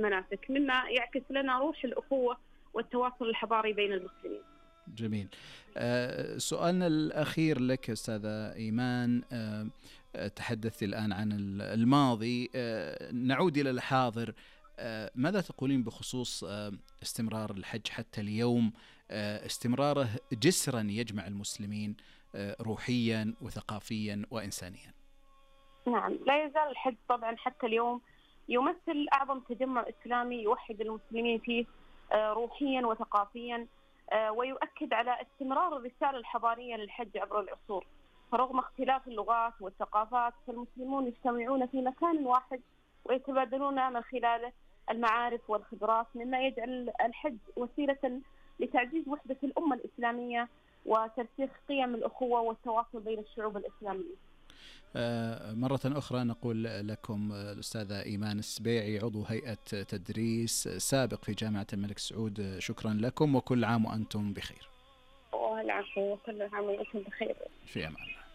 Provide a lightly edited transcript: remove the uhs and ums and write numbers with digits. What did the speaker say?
المناسك، مما يعكس لنا روح الأخوة والتواصل الحضاري بين المسلمين. جميل. سؤالنا الأخير لك أستاذة إيمان، تحدثت الآن عن الماضي، نعود إلى الحاضر. ماذا تقولين بخصوص استمرار الحج حتى اليوم، استمراره جسرا يجمع المسلمين روحيا وثقافيا وإنسانيا؟ نعم، لا يزال الحج طبعا حتى اليوم يمثل أعظم تجمع إسلامي يوحد المسلمين فيه روحيا وثقافيا، ويؤكد على استمرار الرسالة الحضارية للحج عبر العصور. فرغم اختلاف اللغات والثقافات، فالمسلمون يجتمعون في مكان واحد ويتبادلون من خلاله المعارف والخبرات، مما يجعل الحج وسيلة لتعزيز وحدة الأمة الإسلامية وترسيخ قيم الأخوة والتواصل بين الشعوب الإسلامية. مرة أخرى نقول لكم الأستاذة إيمان السبيعي، عضو هيئة تدريس سابق في جامعة الملك سعود، شكرا لكم وكل عام وأنتم بخير. والعفو، وكل عام وأنتم بخير. في أمان الله.